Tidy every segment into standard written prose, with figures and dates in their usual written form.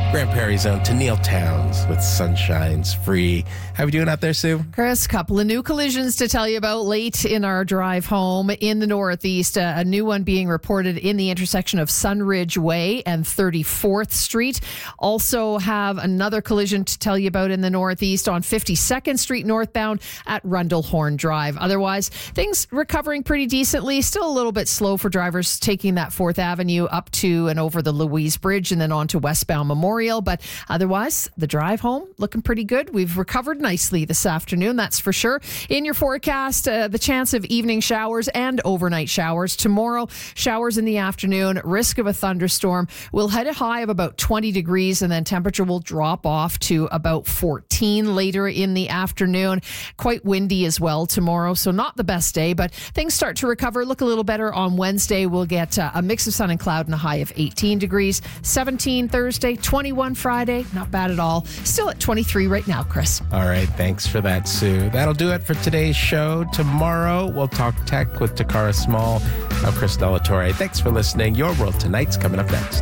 Grand Prairie's own Tennille Towns with Sunshine's Free. How are we doing out there, Sue? Chris, couple of new collisions to tell you about late in our drive home in the Northeast. A new one being reported in the intersection of Sunridge Way and 34th Street. Also have another collision to tell you about in the Northeast on 52nd Street northbound at Rundle-Horn Drive. Otherwise, things recovering pretty decently. Still a little bit slow for drivers taking that 4th Avenue up to and over the Louise Bridge and then on to westbound Memorial. But otherwise, the drive home looking pretty good. We've recovered nicely this afternoon, that's for sure. In your forecast, the chance of evening showers and overnight showers. Tomorrow, showers in the afternoon, risk of a thunderstorm. We'll hit a high of about 20 degrees and then temperature will drop off to about 14 later in the afternoon. Quite windy as well tomorrow, so not the best day, but things start to recover, look a little better on Wednesday. We'll get a mix of sun and cloud and a high of 18 degrees. 17 Thursday, 21 Friday. Not bad at all. Still at 23 right now, Chris. All right, thanks for that, Sue. That'll do it for today's show. Tomorrow, we'll talk tech with Takara Small. I'm Chris Delatorre. Thanks for listening. Your World Tonight's coming up next.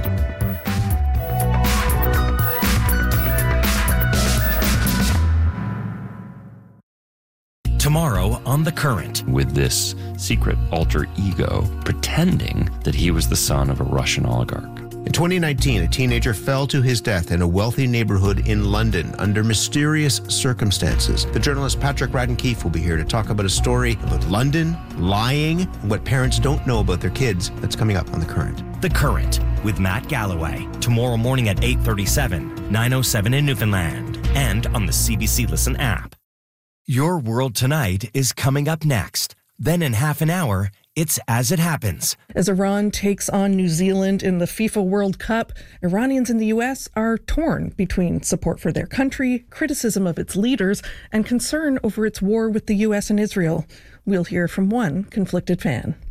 Tomorrow on The Current. With this secret alter ego pretending that he was the son of a Russian oligarch. In 2019, a teenager fell to his death in a wealthy neighborhood in London under mysterious circumstances. The journalist Patrick Radden Keefe will be here to talk about a story about London, lying, and what parents don't know about their kids. That's coming up on The Current. The Current with Matt Galloway. Tomorrow morning at 8:37, 9:07 in Newfoundland, and on the CBC Listen app. Your World Tonight is coming up next. Then in half an hour, it's As It Happens. As Iran takes on New Zealand in the FIFA World Cup, Iranians in the U.S. are torn between support for their country, criticism of its leaders, and concern over its war with the U.S. and Israel. We'll hear from one conflicted fan.